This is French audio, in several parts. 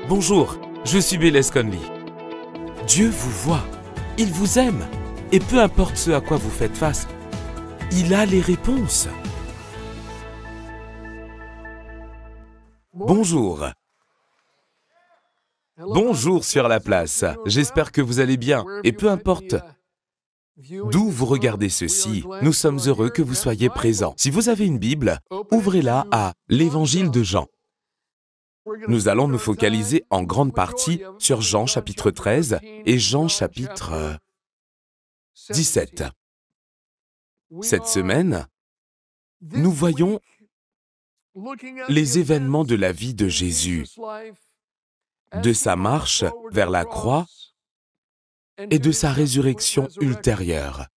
Bonjour, je suis Bélez Conley. Dieu vous voit, il vous aime, et peu importe ce à quoi vous faites face, il a les réponses. Bonjour. Bonjour sur la place, j'espère que vous allez bien, et peu importe d'où vous regardez ceci, nous sommes heureux que vous soyez présents. Si vous avez une Bible, ouvrez-la à l'Évangile de Jean. Nous allons nous focaliser en grande partie sur Jean chapitre 13 et Jean chapitre 17. Cette semaine, nous voyons les événements de la vie de Jésus, de sa marche vers la croix et de sa résurrection ultérieure.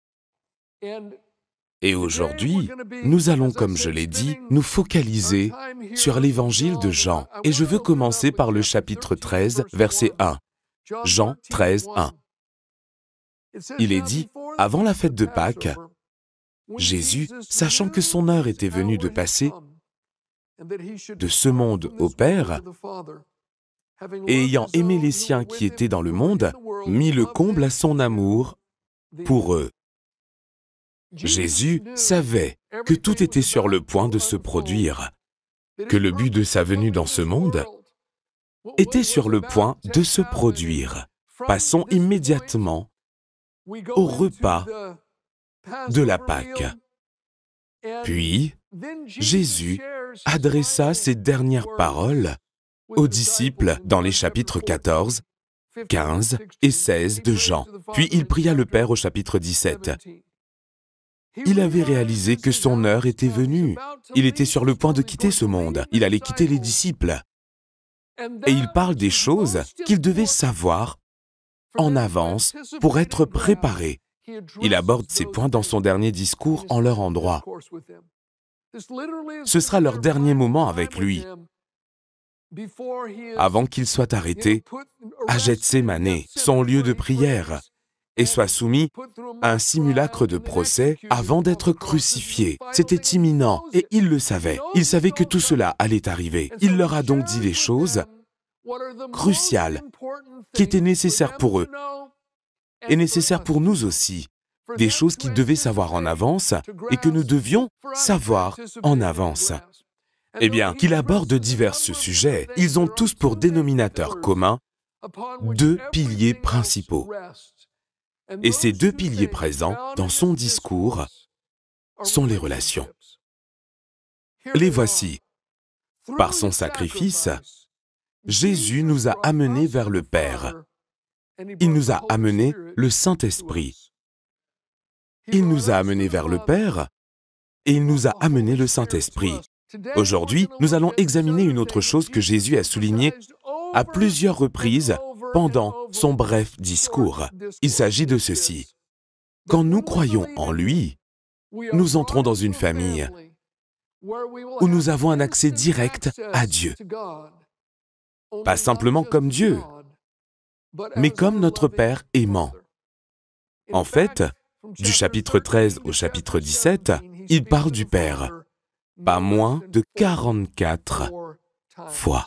Et aujourd'hui, nous allons, comme je l'ai dit, nous focaliser sur l'évangile de Jean. Et je veux commencer par le chapitre 13, verset 1. Jean 13, 1. Il est dit, avant la fête de Pâques, Jésus, sachant que son heure était venue de passer de ce monde au Père, et ayant aimé les siens qui étaient dans le monde, mit le comble à son amour pour eux. Jésus savait que tout était sur le point de se produire, que le but de sa venue dans ce monde était sur le point de se produire. Passons immédiatement au repas de la Pâque. Puis, Jésus adressa ses dernières paroles aux disciples dans les chapitres 14, 15 et 16 de Jean. Puis il pria le Père au chapitre 17. Il avait réalisé que son heure était venue. Il était sur le point de quitter ce monde. Il allait quitter les disciples. Et il parle des choses qu'il devait savoir en avance pour être préparé. Il aborde ces points dans son dernier discours en leur endroit. Ce sera leur dernier moment avec lui, avant qu'il soit arrêté à Gethsémanée, son lieu de prière, et soit soumis à un simulacre de procès avant d'être crucifié. C'était imminent, et il le savait. Il savait que tout cela allait arriver. Il leur a donc dit les choses cruciales qui étaient nécessaires pour eux, et nécessaires pour nous aussi, des choses qu'ils devaient savoir en avance et que nous devions savoir en avance. Eh bien, qu'il aborde divers sujets, ils ont tous pour dénominateur commun deux piliers principaux. Et ces deux piliers présents dans son discours sont les relations. Les voici. Par son sacrifice, Jésus nous a amenés vers le Père. Il nous a amenés le Saint-Esprit. Il nous a amenés vers le Père et il nous a amenés le Saint-Esprit. Aujourd'hui, nous allons examiner une autre chose que Jésus a soulignée à plusieurs reprises pendant son bref discours. Il s'agit de ceci. Quand nous croyons en lui, nous entrons dans une famille où nous avons un accès direct à Dieu. Pas simplement comme Dieu, mais comme notre Père aimant. En fait, du chapitre 13 au chapitre 17, il parle du Père, pas moins de 44 fois.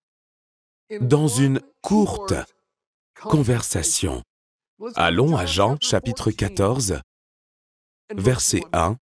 Dans une courte conversation. Allons à Jean, chapitre 14, verset 1.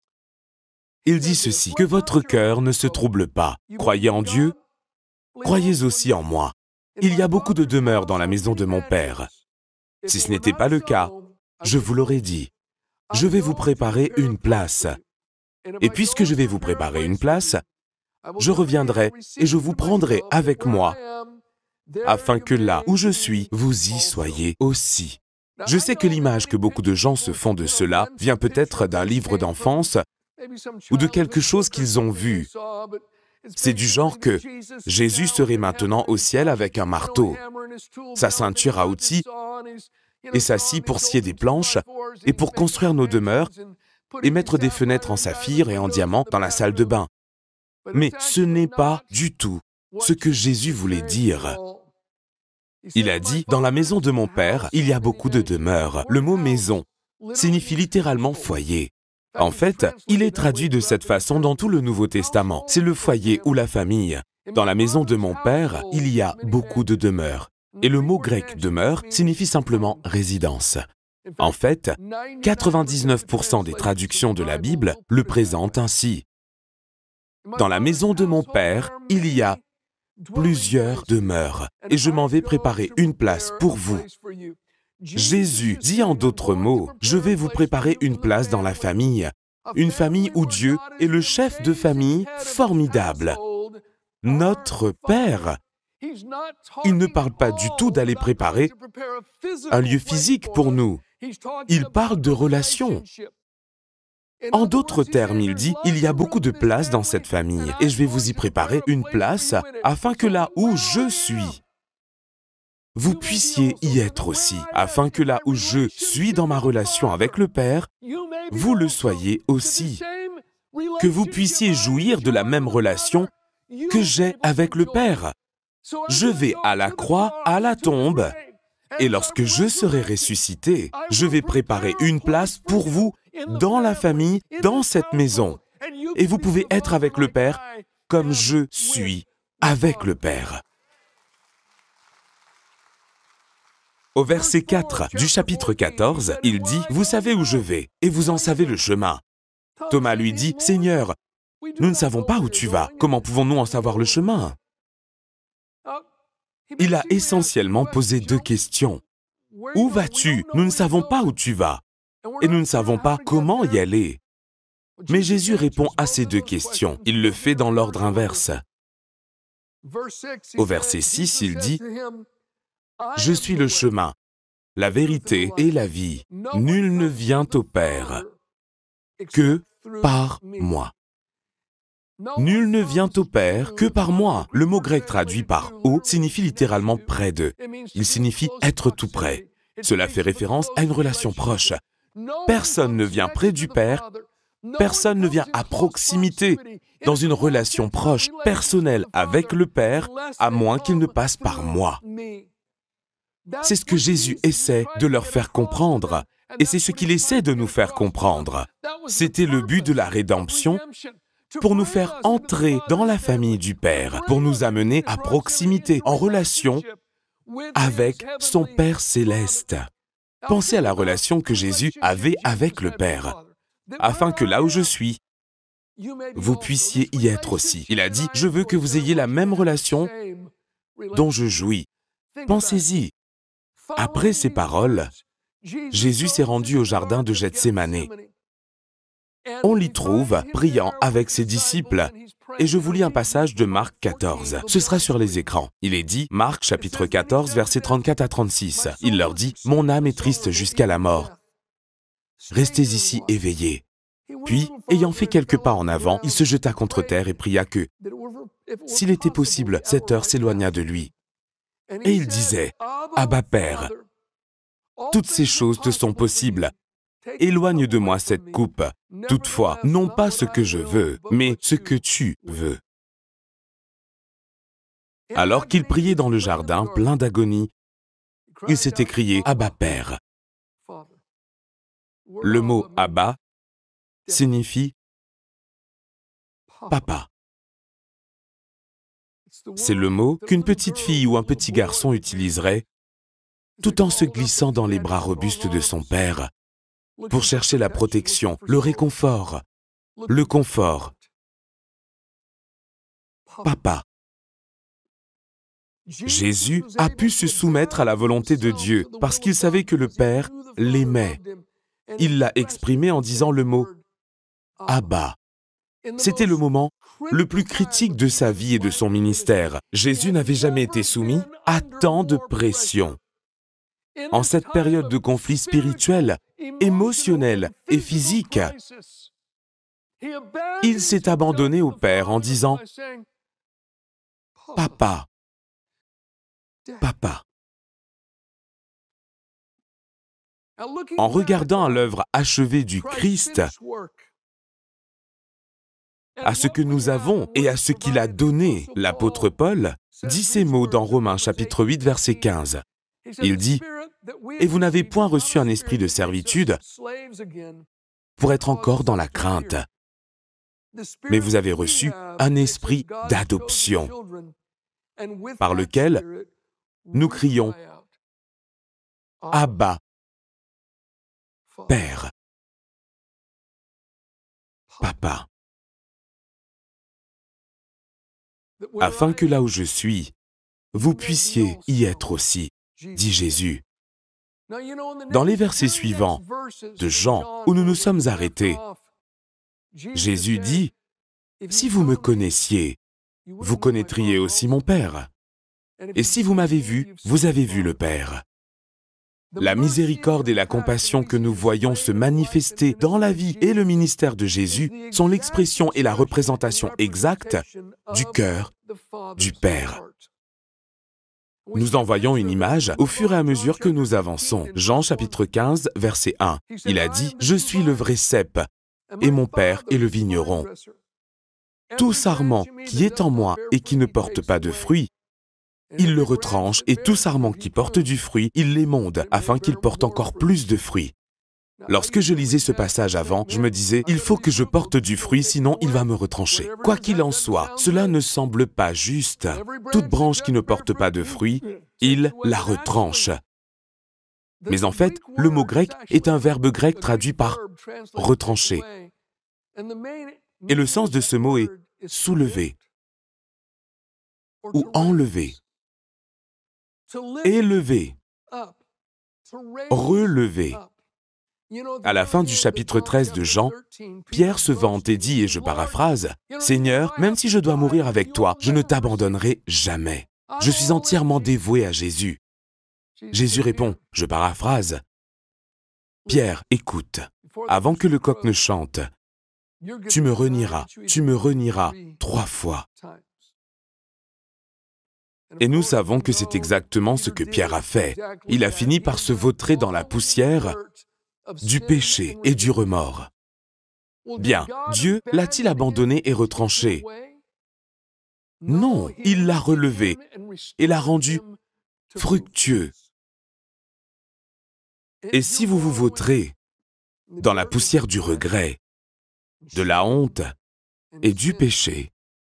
Il dit ceci, « Que votre cœur ne se trouble pas. Croyez en Dieu, croyez aussi en moi. Il y a beaucoup de demeures dans la maison de mon Père. Si ce n'était pas le cas, je vous l'aurais dit. Je vais vous préparer une place. Et puisque je vais vous préparer une place, je reviendrai et je vous prendrai avec moi, afin que là où je suis, vous y soyez aussi. » Je sais que l'image que beaucoup de gens se font de cela vient peut-être d'un livre d'enfance ou de quelque chose qu'ils ont vu. C'est du genre que Jésus serait maintenant au ciel avec un marteau, sa ceinture à outils et sa scie pour scier des planches et pour construire nos demeures et mettre des fenêtres en saphir et en diamant dans la salle de bain. Mais ce n'est pas du tout ce que Jésus voulait dire. Il a dit, « Dans la maison de mon Père, il y a beaucoup de demeures. » Le mot « maison » signifie littéralement « foyer ». En fait, il est traduit de cette façon dans tout le Nouveau Testament. C'est le foyer ou la famille. Dans la maison de mon Père, il y a beaucoup de demeures. Et le mot grec « demeure » signifie simplement « résidence ». En fait, 99% des traductions de la Bible le présentent ainsi. Dans la maison de mon Père, il y a plusieurs demeures, et je m'en vais préparer une place pour vous. Jésus dit en d'autres mots, « Je vais vous préparer une place dans la famille, une famille où Dieu est le chef de famille formidable. Notre Père. » Il ne parle pas du tout d'aller préparer un lieu physique pour nous. Il parle de relations. En d'autres termes, il dit, il y a beaucoup de places dans cette famille et je vais vous y préparer une place afin que là où je suis, vous puissiez y être aussi, afin que là où je suis dans ma relation avec le Père, vous le soyez aussi, que vous puissiez jouir de la même relation que j'ai avec le Père. Je vais à la croix, à la tombe, et lorsque je serai ressuscité, je vais préparer une place pour vous dans la famille, dans cette maison. Et vous pouvez être avec le Père comme je suis avec le Père. Au verset 4 du chapitre 14, il dit « Vous savez où je vais, et vous en savez le chemin. » Thomas lui dit « Seigneur, nous ne savons pas où tu vas. Comment pouvons-nous en savoir le chemin ?» Il a essentiellement posé deux questions. « Où vas-tu? Nous ne savons pas où tu vas. Et nous ne savons pas comment y aller. » Mais Jésus répond à ces deux questions. Il le fait dans l'ordre inverse. Au verset 6, il dit « Je suis le chemin, la vérité et la vie. Nul ne vient au Père que par moi. » Nul ne vient au Père que par moi. Le mot grec traduit par « au » signifie littéralement « près de ». Il signifie « être tout près ». Cela fait référence à une relation proche. Personne ne vient près du Père, personne ne vient à proximité, dans une relation proche, personnelle avec le Père, à moins qu'il ne passe par moi. C'est ce que Jésus essaie de leur faire comprendre, et c'est ce qu'il essaie de nous faire comprendre. C'était le but de la rédemption, pour nous faire entrer dans la famille du Père, pour nous amener à proximité, en relation avec son Père céleste. Pensez à la relation que Jésus avait avec le Père, afin que là où je suis, vous puissiez y être aussi. Il a dit, « Je veux que vous ayez la même relation dont je jouis. » Pensez-y. Après ces paroles, Jésus s'est rendu au jardin de Gethsémani. On l'y trouve priant avec ses disciples. Et je vous lis un passage de Marc 14. Ce sera sur les écrans. Il est dit, Marc chapitre 14, versets 34 à 36. Il leur dit, « Mon âme est triste jusqu'à la mort. Restez ici éveillés. » Puis, ayant fait quelques pas en avant, il se jeta contre terre et pria que, s'il était possible, cette heure s'éloignât de lui. Et il disait, « Abba Père, toutes ces choses te sont possibles. Éloigne de moi cette coupe. Toutefois, non pas ce que je veux, mais ce que tu veux. » Alors qu'il priait dans le jardin, plein d'agonie, il s'est écrié « Abba Père ». Le mot « Abba » signifie « papa ». C'est le mot qu'une petite fille ou un petit garçon utiliserait tout en se glissant dans les bras robustes de son père pour chercher la protection, le réconfort, le confort. Papa. Jésus a pu se soumettre à la volonté de Dieu parce qu'il savait que le Père l'aimait. Il l'a exprimé en disant le mot « Abba ». C'était le moment le plus critique de sa vie et de son ministère. Jésus n'avait jamais été soumis à tant de pression. En cette période de conflit spirituel, émotionnel et physique, il s'est abandonné au Père en disant « Papa, Papa ». En regardant à l'œuvre achevée du Christ, à ce que nous avons et à ce qu'il a donné, l'apôtre Paul dit ces mots dans Romains chapitre 8, verset 15. Il dit « Et vous n'avez point reçu un esprit de servitude pour être encore dans la crainte. mais vous avez reçu un esprit d'adoption, par lequel nous crions « Abba, Père, Papa », afin que là où je suis, vous puissiez y être aussi, dit Jésus. Dans les versets suivants de Jean, où nous nous sommes arrêtés, Jésus dit, « Si vous me connaissiez, vous connaîtriez aussi mon Père. Et si vous m'avez vu, vous avez vu le Père. » La miséricorde et la compassion que nous voyons se manifester dans la vie et le ministère de Jésus sont l'expression et la représentation exacte du cœur du Père. Nous en voyons une image au fur et à mesure que nous avançons. Jean chapitre 15, verset 1. Il a dit, « Je suis le vrai cep, et mon Père est le vigneron. Tout sarment qui est en moi et qui ne porte pas de fruit, il le retranche, et tout sarment qui porte du fruit, il l'émonde, afin qu'il porte encore plus de fruits. » Lorsque je lisais ce passage avant, je me disais, il faut que je porte du fruit, sinon il va me retrancher. Quoi qu'il en soit, cela ne semble pas juste. Toute branche qui ne porte pas de fruit, il la retranche. Mais en fait, le mot grec est un verbe grec traduit par « retrancher ». Et le sens de ce mot est « soulever » ou « enlever », « élever », « relever ». À la fin du chapitre 13 de Jean, Pierre se vante et dit, et je paraphrase, « Seigneur, même si je dois mourir avec toi, je ne t'abandonnerai jamais. Je suis entièrement dévoué à Jésus. » Jésus répond, je paraphrase, « Pierre, écoute, avant que le coq ne chante, tu me renieras 3 fois. » Et nous savons que c'est exactement ce que Pierre a fait. Il a fini par se vautrer dans la poussière du péché et du remords. Bien, Dieu l'a-t-il abandonné et retranché? Non, il l'a relevé et l'a rendu fructueux. Et si vous vous vautrez dans la poussière du regret, de la honte et du péché,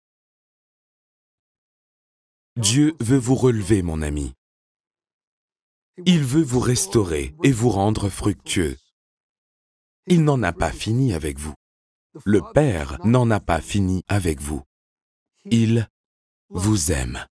Dieu veut vous relever, mon ami. Il veut vous restaurer et vous rendre fructueux. Il n'en a pas fini avec vous. Le Père n'en a pas fini avec vous. Il vous aime.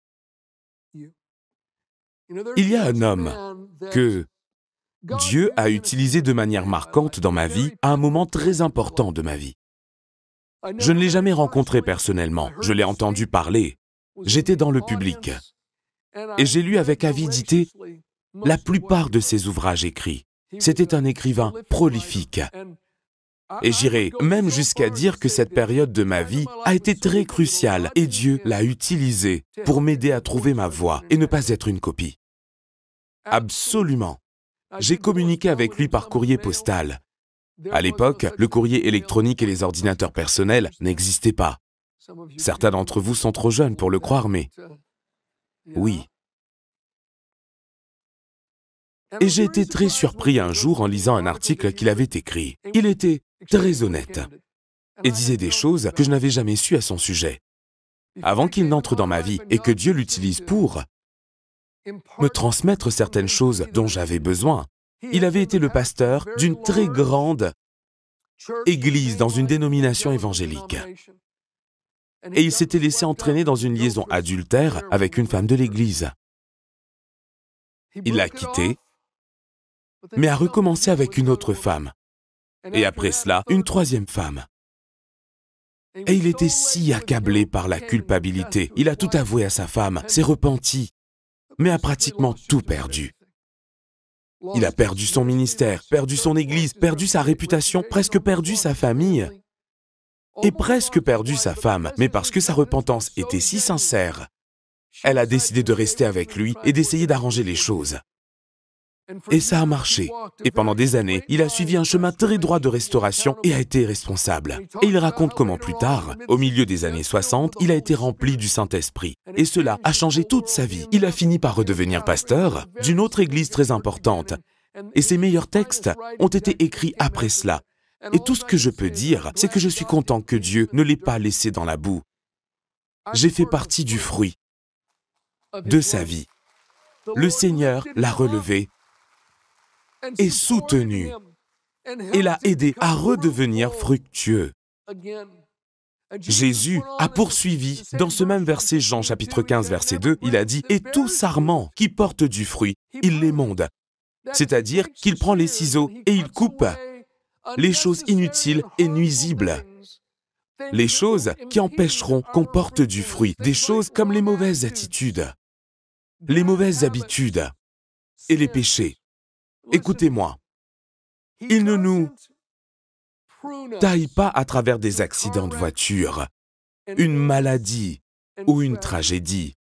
Il y a un homme que Dieu a utilisé de manière marquante dans ma vie à un moment très important de ma vie. Je ne l'ai jamais rencontré personnellement, je l'ai entendu parler. J'étais dans le public et j'ai lu avec avidité la plupart de ses ouvrages écrits. C'était un écrivain prolifique. Et j'irai même jusqu'à dire que cette période de ma vie a été très cruciale et Dieu l'a utilisée pour m'aider à trouver ma voie et ne pas être une copie. Absolument. J'ai communiqué avec lui par courrier postal. À l'époque, le courrier électronique et les ordinateurs personnels n'existaient pas. Certains d'entre vous sont trop jeunes pour le croire, mais oui. Et j'ai été très surpris un jour en lisant un article qu'il avait écrit. Il était très honnête et disait des choses que je n'avais jamais sues à son sujet. Avant qu'il n'entre dans ma vie et que Dieu l'utilise pour me transmettre certaines choses dont j'avais besoin, il avait été le pasteur d'une très grande église dans une dénomination évangélique. Et il s'était laissé entraîner dans une liaison adultère avec une femme de l'église. Il l'a quittée, mais a recommencé avec une autre femme. Et après cela, une 3e femme. Et il était si accablé par la culpabilité. Il a tout avoué à sa femme, s'est repenti, mais a pratiquement tout perdu. Il a perdu son ministère, perdu son église, perdu sa réputation, presque perdu sa famille. Et presque perdu sa femme, mais parce que sa repentance était si sincère, elle a décidé de rester avec lui et d'essayer d'arranger les choses. Et ça a marché. Et pendant des années, il a suivi un chemin très droit de restauration et a été responsable. Et il raconte comment plus tard, au milieu des années 60, il a été rempli du Saint-Esprit. Et cela a changé toute sa vie. Il a fini par redevenir pasteur d'une autre église très importante. Et ses meilleurs textes ont été écrits après cela. Et tout ce que je peux dire, c'est que je suis content que Dieu ne l'ait pas laissé dans la boue. J'ai fait partie du fruit de sa vie. Le Seigneur l'a relevé et soutenu et l'a aidé à redevenir fructueux. Jésus a poursuivi, dans ce même verset, Jean chapitre 15, verset 2, il a dit « Et tout sarment qui porte du fruit, il l'émonde ». C'est-à-dire qu'il prend les ciseaux et il coupe les choses inutiles et nuisibles, les choses qui empêcheront qu'on porte du fruit, des choses comme les mauvaises attitudes, les mauvaises habitudes et les péchés. Écoutez-moi, il ne nous taille pas à travers des accidents de voiture, une maladie ou une tragédie.